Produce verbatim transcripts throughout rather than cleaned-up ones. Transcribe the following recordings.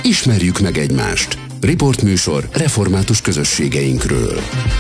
Ismerjük meg egymást. Riportműsor református közösségeinkről.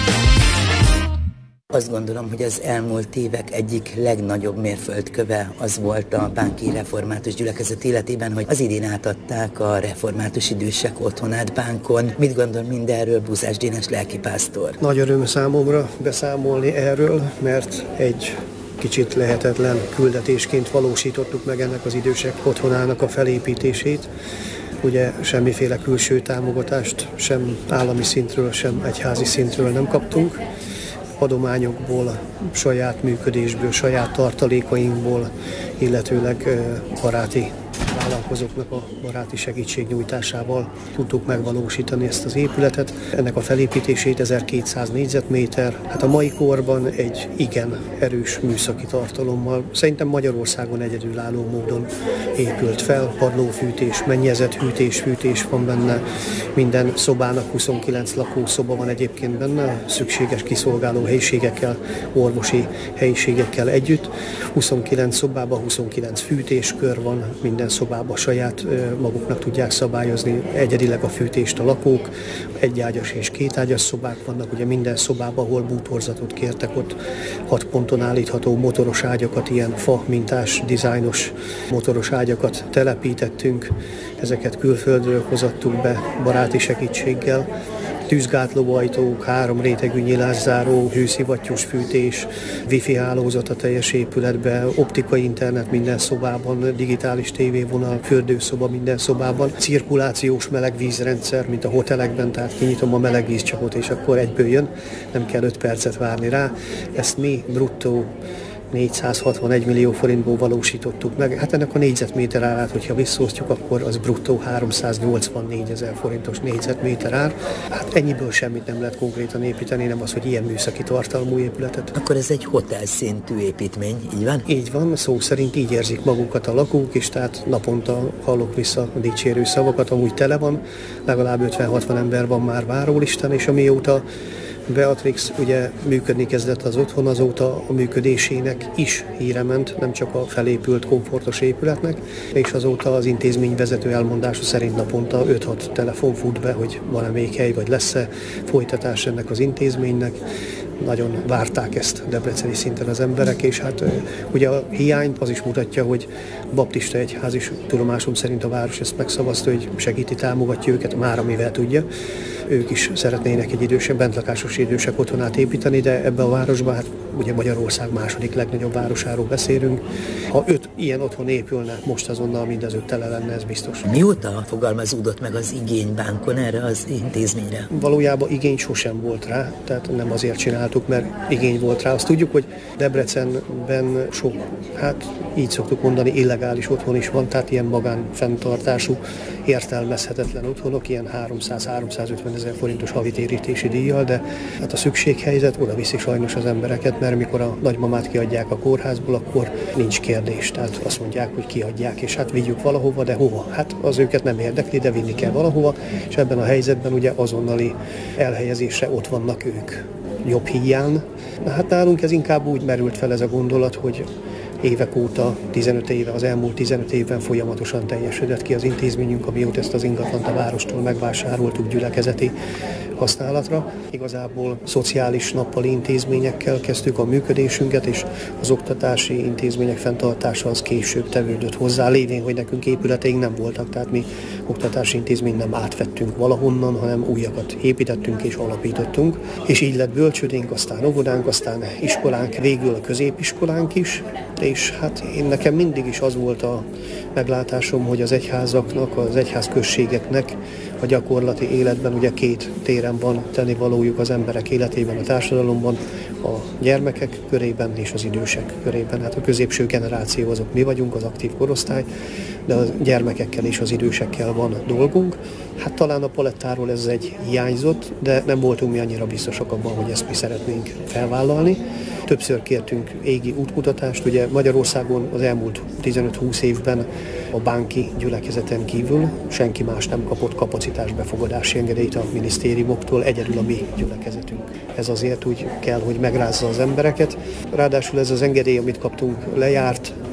Azt gondolom, hogy az elmúlt évek egyik legnagyobb mérföldköve az volt a Bánki Református Gyülekezet életében, hogy az idén átadták a református idősek otthonát Bánkon. Mit gondol mindenről Búzás Dénes lelkipásztor? Nagy öröm számomra beszámolni erről, mert egy kicsit lehetetlen küldetésként valósítottuk meg ennek az idősek otthonának a felépítését. Ugye semmiféle külső támogatást sem állami szintről, sem egyházi szintről nem kaptunk. Adományokból, saját működésből, saját tartalékainkból, illetőleg baráti vállalkozóknak a baráti segítségnyújtásával tudtuk megvalósítani ezt az épületet. Ennek a felépítését ezerkétszáz négyzetméter, hát a mai korban egy igen erős műszaki tartalommal, szerintem Magyarországon egyedülálló módon épült fel. Padlófűtés, mennyezethűtés, fűtés van benne, minden szobának huszonkilenc lakószoba van egyébként benne, szükséges kiszolgáló helyiségekkel, orvosi helyiségekkel együtt. huszonkilenc szobában huszonkilenc fűtéskör van, minden szobában saját maguknak tudják szabályozni egyedileg a fűtést a lakók, egyágyas és kétágyas szobák vannak, ugye minden szobában, ahol bútorzatot kértek, ott hat ponton állítható motoros ágyakat, ilyen fa mintás, dizájnos motoros ágyakat telepítettünk, ezeket külföldről hozattuk be baráti segítséggel. Tűzgátlóajtók, három rétegű nyilászáró, hőszivattyús fűtés, wifi hálózat a teljes épületben, optikai internet minden szobában, digitális tévévonal, fürdőszoba minden szobában, cirkulációs melegvízrendszer, mint a hotelekben, tehát kinyitom a melegvízcsapot, és akkor egyből jön, nem kell öt percet várni rá. Ezt mi bruttó négyszázhatvanegy millió forintból valósítottuk meg. Hát ennek a négyzetméter árát, hogyha visszaosztjuk, akkor az bruttó háromszáznyolcvannégy ezer forintos négyzetméter ár. Hát ennyiből semmit nem lehet konkrétan építeni, nem az, hogy ilyen műszaki tartalmú épületet. Akkor ez egy hotel szintű építmény, így van? Így van, szó szerint így érzik magukat a lakók is, tehát naponta hallok vissza a dicsérő szavakat, amúgy tele van, legalább ötven-hatvan ember van már várólistán, és amióta Beatrix ugye működni kezdett az otthon, azóta a működésének is híre ment, nem csak a felépült komfortos épületnek, és azóta az intézmény vezető elmondása szerint naponta öt-hat telefon fut be, hogy van-e még hely, vagy lesz-e folytatás ennek az intézménynek. Nagyon várták ezt debreceni szinten az emberek, és hát ugye a hiányt az is mutatja, hogy a baptista egyház is, tudomásom szerint a város ezt megszavazta, hogy segíti, támogatja őket, már amivel tudja. Ők is szeretnének egy idősebb, bentlakásos idősek otthonát építeni, de ebbe a városban, hát ugye Magyarország második legnagyobb városáról beszélünk. Ha öt ilyen otthon épülne, most azonnal mindez öt tele lenne, ez biztos. Mióta fogalmazódott meg az igény Bánkon erre az intézményre? Valójában igény sosem volt rá, tehát nem azért csináltuk, mert igény volt rá. Azt tudjuk, hogy Debrecenben sok, hát így szoktuk mondani, illegális otthon is van, tehát ilyen magánfenntartású, értelmezhetetlen otthonok, ilyen háromszáz-háromszázötven ezer forintos havitérítési díjjal, de hát a szükséghelyzet oda viszi sajnos az embereket, mert mikor a nagymamát kiadják a kórházból, akkor nincs kérdés. Tehát azt mondják, hogy kiadják, és hát vigyük valahova, de hova? Hát az őket nem érdekli, de vinni kell valahova, és ebben a helyzetben ugye azonnali elhelyezésre ott vannak ők jobb híján. Na hát nálunk ez inkább úgy merült fel ez a gondolat, hogy évek óta, tizenöt éve, az elmúlt tizenöt évben folyamatosan teljesedett ki az intézményünk, amióta ezt az ingatlant a várostól megvásároltuk gyülekezeti használatra. Igazából szociális nappali intézményekkel kezdtük a működésünket, és az oktatási intézmények fenntartása az később tevődött hozzá, lévén, hogy nekünk épületeink nem voltak, tehát mi oktatási intézményt nem átvettünk valahonnan, hanem újakat építettünk és alapítottunk, és így lett bölcsődénk, aztán óvodánk, aztán iskolánk, végül a középiskolánk is, és hát én nekem mindig is az volt a meglátásom, hogy az egyházaknak, az egyházközségeknek a gyakorlati életben ugye két téren van tennivalójuk az emberek életében, a társadalomban, a gyermekek körében és az idősek körében. Hát a középső generáció azok mi vagyunk, az aktív korosztály, de a gyermekekkel és az idősekkel van dolgunk. Hát talán a palettáról ez egy hiányzott, de nem voltunk mi annyira biztosak abban, hogy ezt mi szeretnénk felvállalni. Többször kértünk égi útmutatást, ugye Magyarországon az elmúlt tizenöt-húsz évben a Bánki gyülekezeten kívül senki más nem kapott kapacitásbefogadási engedélyt a minisztériumoktól, egyedül a mi gyülekezetünk. Ez azért úgy kell, hogy megrázza az embereket. Ráadásul ez az engedély, amit kaptunk, lejárt,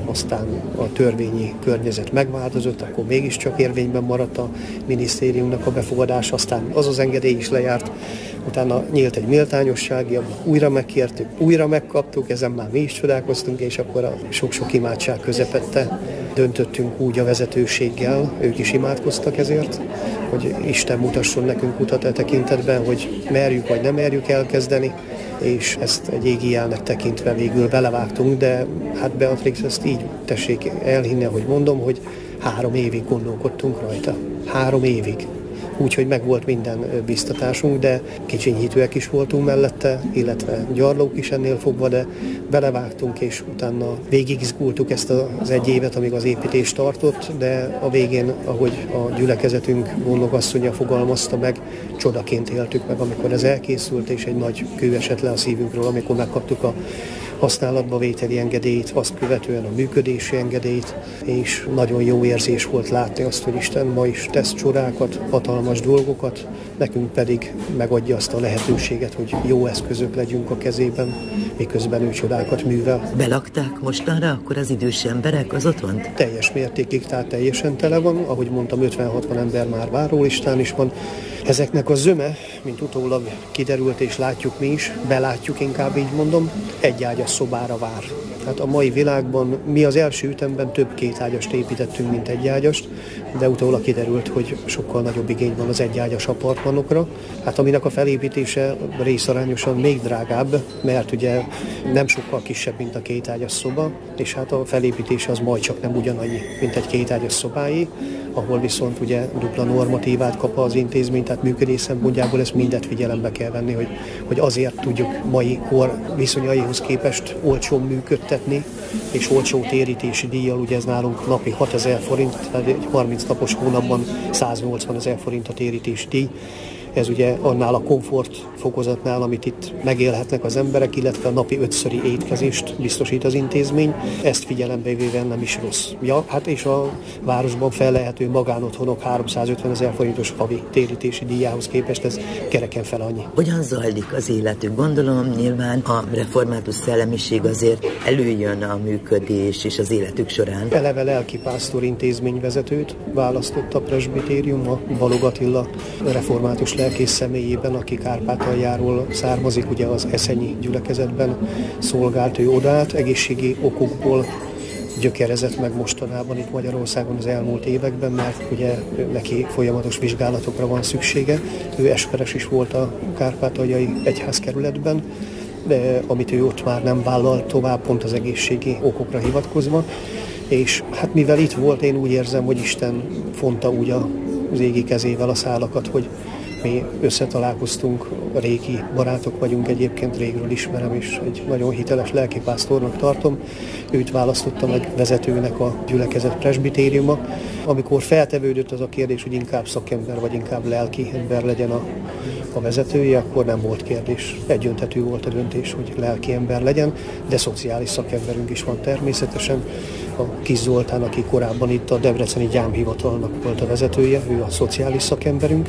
aztán a törvényi környezet megváltozott, akkor mégiscsak érvényben maradt a minisztériumnak a befogadás, aztán az az engedély is lejárt, utána nyílt egy méltányossági, újra megkértük, újra megkaptuk, ezen már mi is csodálkoztunk, és akkor a sok-sok imádság közepette döntöttünk úgy a vezetőséggel, ők is imádkoztak ezért, hogy Isten mutasson nekünk utat e tekintetben, hogy merjük vagy nem merjük elkezdeni, és ezt egy égi jelnek tekintve végül belevágtunk, de hát Beatrix ezt így tessék elhinni, ahogy mondom, hogy három évig gondolkodtunk rajta. Három évig. Úgyhogy megvolt minden biztatásunk, de kicsinyítőek is voltunk mellette, illetve gyarlók is ennél fogva, de belevágtunk, és utána végigizgultuk ezt az egy évet, amíg az építés tartott, de a végén, ahogy a gyülekezetünk gondnokasszonya fogalmazta meg, csodaként éltük meg, amikor ez elkészült, és egy nagy kő esett le a szívünkről, amikor megkaptuk a használatba vételi engedélyt, azt követően a működési engedélyt, és nagyon jó érzés volt látni azt, hogy Isten ma is tesz csodákat, hatalmas dolgokat, nekünk pedig megadja azt a lehetőséget, hogy jó eszközök legyünk a kezében, miközben ő csodákat művel. Belakták mostanra akkor az idős emberek az otthont? Teljes mértékig, tehát teljesen tele van, ahogy mondtam, ötven-hatvan ember már várólistán is van. Ezeknek a zöme, mint utólag kiderült és látjuk mi is, belátjuk inkább így mondom, egyágyas szobára vár. Tehát a mai világban mi az első ütemben több kétágyast építettünk, mint egyágyast, de utólag kiderült, hogy sokkal nagyobb igény van az egyágyas apartmanokra. Hát aminek a felépítése részarányosan még drágább, mert ugye nem sokkal kisebb, mint a kétágyas szoba, és hát a felépítése az majd csak nem ugyanannyi, mint egy kétágyas szobáé, ahol viszont ugye dupla normatívát kap az intézmény, tehát működés szempontjából ezt mindet figyelembe kell venni, hogy, hogy azért tudjuk mai kor viszonyaihoz képest olcsón működtetni, és olcsó térítési díjjal, ugye ez nálunk napi hatezer forint, tehát egy harminc napos hónapban száznyolcvanezer forint a térítési díj. Ez ugye annál a komfort fokozatnál, amit itt megélhetnek az emberek, illetve a napi ötszöri étkezést biztosít az intézmény. Ezt figyelembe véve nem is rossz. Ja, hát és a városban fellehető magánotthonok háromszázötvenezer forintos havi térítési díjához képest ez kereken fel annyi. Hogyan zajlik az életük? Gondolom nyilván a református szellemiség azért előjön a működés és az életük során. Eleve lelkipásztor intézményvezetőt választott a presbitérium, a Balog Attila református lelkész személyében, aki Kárpátaljáról származik, ugye az eszenyi gyülekezetben szolgált, ő odállt, egészségi okokból gyökerezett meg mostanában itt Magyarországon az elmúlt években, mert ugye neki folyamatos vizsgálatokra van szüksége. Ő esperes is volt a kárpátaljai egyházkerületben, de amit ő ott már nem vállal tovább, pont az egészségi okokra hivatkozva. És hát mivel itt volt, én úgy érzem, hogy Isten fonta úgy az égi kezével a szálakat, hogy mi összetalálkoztunk, régi barátok vagyunk, egyébként régről ismerem, és egy nagyon hiteles lelkipásztornak tartom. Őt választotta meg vezetőnek a gyülekezet presbitériuma. Amikor feltevődött az a kérdés, hogy inkább szakember vagy inkább lelki ember legyen a, a vezetője, akkor nem volt kérdés. Egyöntetű volt a döntés, hogy lelki ember legyen, de szociális szakemberünk is van természetesen. A Kis Zoltán, aki korábban itt a Debreceni Gyámhivatalnak volt a vezetője, ő a szociális szakemberünk.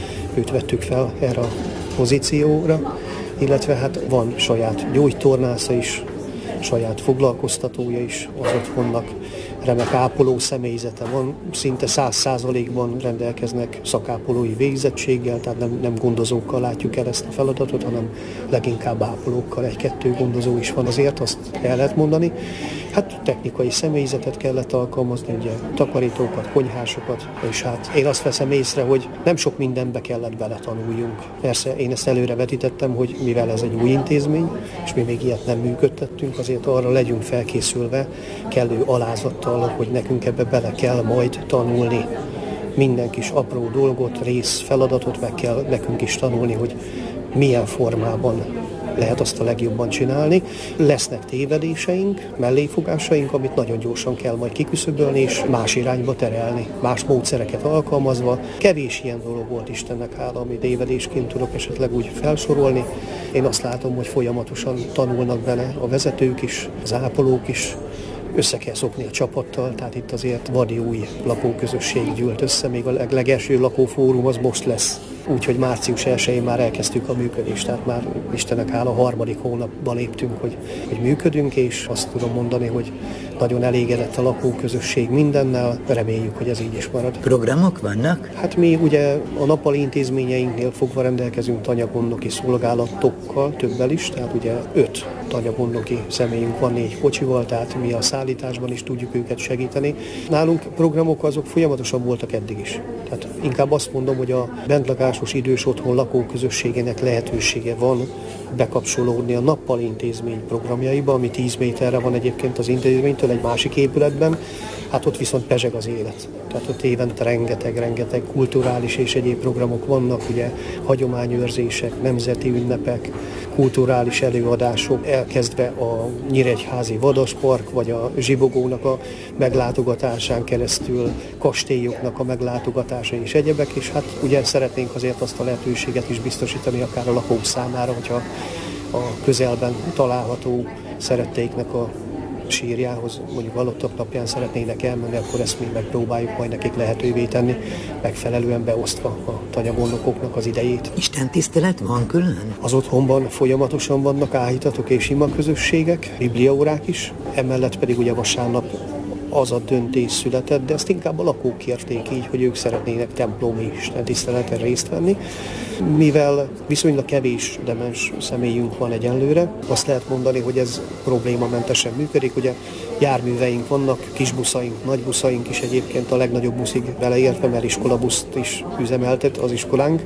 Őt vettük fel erre a pozícióra, illetve hát van saját gyógytornásza is, saját foglalkoztatója is az otthonnak, remek ápoló személyzete van, szinte száz százalékban rendelkeznek szakápolói végzettséggel, tehát nem, nem gondozókkal látjuk el ezt a feladatot, hanem leginkább ápolókkal, egy-kettő gondozó is van azért, azt el lehet mondani. Hát technikai személyzetet kellett alkalmazni, ugye takarítókat, konyhásokat, és hát én azt veszem észre, hogy nem sok mindenbe kellett beletanuljunk. Persze én ezt előre vetítettem, hogy mivel ez egy új intézmény, és mi még ilyet nem működtettünk, azért arra legyünk felkészülve kellő alázattal, hogy nekünk ebbe bele kell majd tanulni. Minden kis apró dolgot, rész, feladatot meg kell nekünk is tanulni, hogy milyen formában lehet azt a legjobban csinálni. Lesznek tévedéseink, melléfogásaink, amit nagyon gyorsan kell majd kiküszöbölni, és más irányba terelni, más módszereket alkalmazva. Kevés ilyen dolog volt Istennek hála, ami tévedésként tudok esetleg úgy felsorolni. Én azt látom, hogy folyamatosan tanulnak bele a vezetők is, az ápolók is, össze kell szokni a csapattal, tehát itt azért vadi új lakóközösség gyűlt össze, még a legelső lakófórum az most lesz. úgyhogy március elsején már elkezdtük a működést, tehát már Istennek hála, a harmadik hónapban léptünk, hogy, hogy működünk, és azt tudom mondani, hogy nagyon elégedett a lakóközösség mindennel, reméljük, hogy ez így is marad. Programok vannak? Hát mi ugye a nappali intézményeinknél fogva rendelkezünk tanyagondoki szolgálatokkal, többel is, tehát ugye öt tanyagondoki személyünk van négy kocsival, tehát mi a szállításban is tudjuk őket segíteni. Nálunk programok azok folyamatosan voltak eddig is. Tehát inkább azt mondom, hogy a bentlakásos idős otthon lakóközösségének lehetősége van bekapcsolódni a nappali intézmény programjaiba, ami tíz méterre van egyébként az intézménytől egy másik épületben, hát ott viszont pezseg az élet. Tehát ott évente rengeteg-rengeteg kulturális és egyéb programok vannak, ugye hagyományőrzések, nemzeti ünnepek, kulturális előadások, elkezdve a Nyíregyházi Vadaspark, vagy a Zsibogónak a meglátogatásán keresztül, kastélyoknak a meglátogatása és egyebek, és hát ugye szeretnénk azért azt a lehetőséget is biztosítani akár a lakók számára, hogyha a közelben található szeretteiknek a sírjához, mondjuk halottak napján szeretnének elmenni, akkor ezt mi megpróbáljuk majd nekik lehetővé tenni, megfelelően beosztva a tanyagondokoknak az idejét. Isten tisztelet van külön? Az otthonban folyamatosan vannak áhítatok és imaközösségek, bibliaórák is, emellett pedig ugye vasárnap az a döntés született, de ezt inkább a lakók kérték így, hogy ők szeretnének templomi istentiszteleten részt venni. Mivel viszonylag kevés demens személyünk van egyenlőre, azt lehet mondani, hogy ez problémamentesen működik. Ugye járműveink vannak, kisbuszaink, nagybuszaink is egyébként a legnagyobb buszig beleértve, mert iskolabuszt is üzemeltet az iskolánk,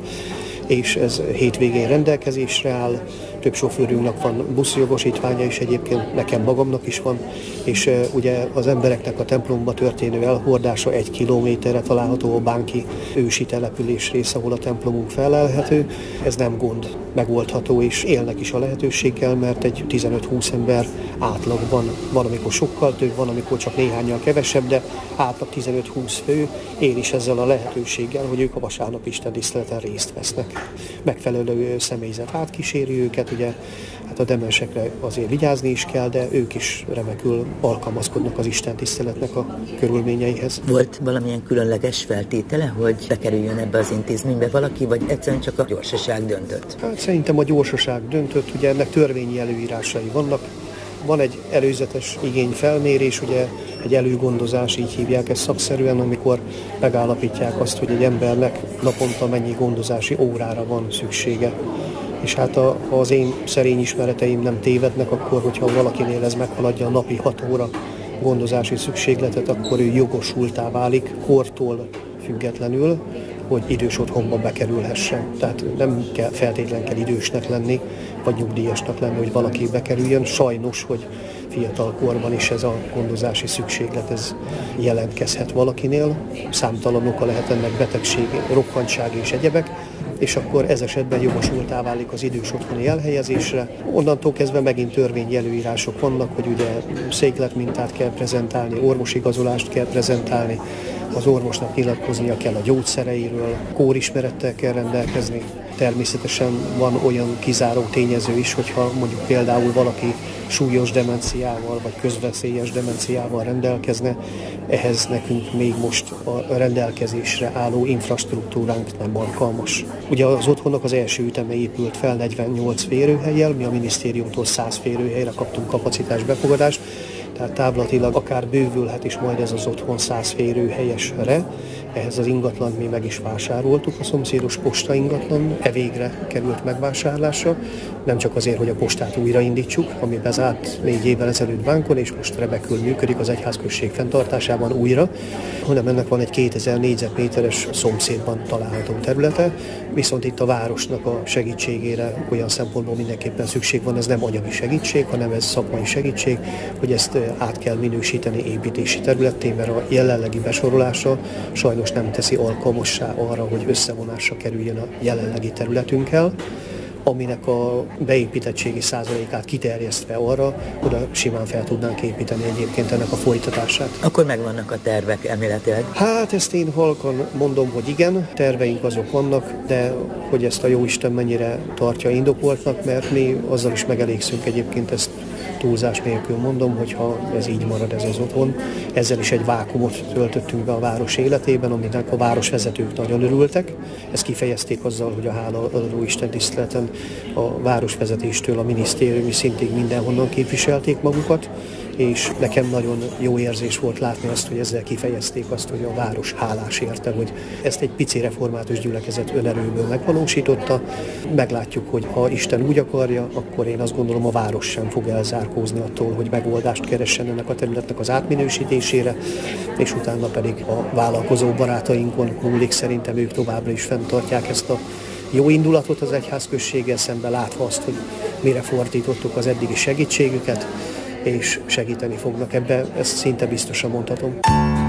és ez hétvégén rendelkezésre áll. Több sofőrünknek van buszjogosítványa is egyébként, nekem magamnak is van, és uh, ugye az embereknek a templomba történő elhordása egy kilométerre található a Bánki ősi település rész, ahol a templomunk felelhető. Ez nem gond, megoldható, és élnek is a lehetőséggel, mert egy tizenöt-húsz ember átlagban, van, amikor sokkal több, van, amikor csak néhányan kevesebb, de átlag tizenöt-húsz fő él is ezzel a lehetőséggel, hogy ők a vasárnap istentiszteleten részt vesznek. Megfelelő személyzet átkíséri őket, ugye hát a demensekre azért vigyázni is kell, de ők is remekül alkalmazkodnak az istentiszteletnek a körülményeihez. Volt valamilyen különleges feltétele, hogy bekerüljön ebbe az intézménybe valaki, vagy egyszerűen csak a gyorsaság döntött? Hát szerintem a gyorsaság döntött, ugye ennek törvényi előírásai vannak. Van egy előzetes igényfelmérés, ugye egy előgondozás, így hívják ezt szakszerűen, amikor megállapítják azt, hogy egy embernek naponta mennyi gondozási órára van szüksége. És hát a, ha az én szerény ismereteim nem tévednek, akkor hogyha valakinél ez meghaladja a napi hat óra gondozási szükségletet, akkor ő jogosultá válik kortól függetlenül, hogy idős otthonba bekerülhessen. Tehát nem kell, feltétlenül kell idősnek lenni, vagy nyugdíjasnak lenni, hogy valaki bekerüljön. Sajnos, hogy fiatal korban is ez a gondozási szükséglet ez jelentkezhet valakinél. Számtalan oka lehet ennek betegség, rokkantság és egyebek, és akkor ez esetben jogosultá válik az idős otthoni elhelyezésre. Onnantól kezdve megint törvényi előírások vannak, hogy ugye székletmintát kell prezentálni, orvosigazolást kell prezentálni, az orvosnak nyilatkoznia kell a gyógyszereiről, kórismerettel kell rendelkezni. Természetesen van olyan kizáró tényező is, hogyha mondjuk például valaki súlyos demenciával vagy közveszélyes demenciával rendelkezne, ehhez nekünk még most a rendelkezésre álló infrastruktúránk nem alkalmas. Ugye az otthonnak az első üteme épült fel negyvennyolc férőhellyel, mi a minisztériumtól száz férőhelyre kaptunk kapacitás befogadást, tehát távlatilag akár bővülhet is majd ez az otthon száz férőhelyesre. Ehhez az ingatlant mi meg is vásároltuk, a szomszédos posta ingatlan e végre került megvásárlásra. Nem csak azért, hogy a postát újraindítsuk, ami bezárt négy évvel ezelőtt bánkon, és most remekül működik az egyházközség fenntartásában újra, hanem ennek van egy kétezer négyzetméteres szomszédban található területe, viszont itt a városnak a segítségére olyan szempontból mindenképpen szükség van, ez nem anyagi segítség, hanem ez szakmai segítség, hogy ezt át kell minősíteni építési területté, mert a jelenlegi besorolása sajnos nem teszi alkalmassá arra, hogy összevonásra kerüljön a jelenlegi területünkkel, aminek a beépítettségi százalékát kiterjesztve arra, oda simán fel tudnánk építeni egyébként ennek a folytatását. Akkor megvannak a tervek elméletileg? Hát ezt én halkan mondom, hogy igen, terveink azok vannak, de hogy ezt a jóisten mennyire tartja indokoltnak, mert mi azzal is megelégszünk egyébként, ezt túlzás nélkül mondom, hogy ha ez így marad, ez az otthon, ezzel is egy vákumot töltöttünk be a város életében, aminek a városvezetők nagyon örültek. Ezt kifejezték azzal, hogy a hálaadó Isten tiszteleten a városvezetéstől a minisztériumi szintig mindenhonnan képviselték magukat, és nekem nagyon jó érzés volt látni azt, hogy ezzel kifejezték azt, hogy a város hálás érte, hogy ezt egy pici református gyülekezet önerőből megvalósította. Meglátjuk, hogy ha Isten úgy akarja, akkor én azt gondolom, a város sem fog elzárkózni attól, hogy megoldást keressen ennek a területnek az átminősítésére, és utána pedig a vállalkozó barátainkon múlik, szerintem ők továbbra is fenntartják ezt a jó indulatot az egyházközséggel szemben, látva azt, hogy mire fordítottuk az eddigi segítségüket, és segíteni fognak ebbe, ezt szinte biztosan mondhatom.